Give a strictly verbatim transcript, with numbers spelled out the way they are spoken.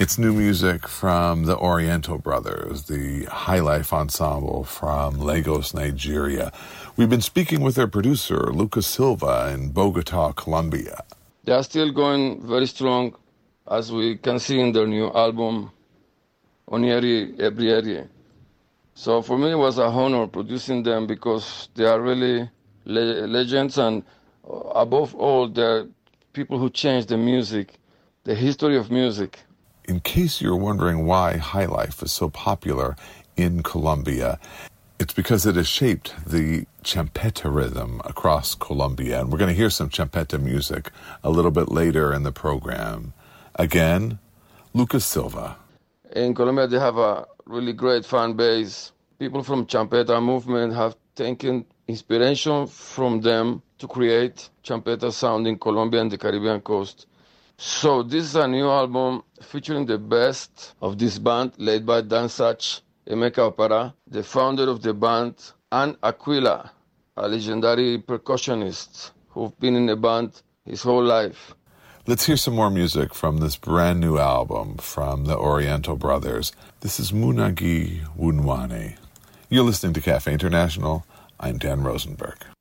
It's new music from the Oriental Brothers, the high life ensemble from Lagos, Nigeria. We've been speaking with their producer, Lucas Silva, in Bogota, Colombia. They are still going very strong, as we can see in their new album, Onieri Ebrieri. So for me, it was a honor producing them because they are really le- legends, and above all, they're people who changed the music, the history of music. In case you're wondering why High Life is so popular in Colombia, it's because it has shaped the champeta rhythm across Colombia. And we're going to hear some champeta music a little bit later in the program. Again, Lucas Silva. In Colombia, they have a really great fan base. People from champeta movement have taken inspiration from them to create champeta sound in Colombia and the Caribbean coast. So this is a new album featuring the best of this band, led by Dan Sach, Emeka Opara, the founder of the band, and Aquila, a legendary percussionist who's been in the band his whole life. Let's hear some more music from this brand new album from the Oriental Brothers. This is Munagi Wunwane. You're listening to Cafe International. I'm Dan Rosenberg.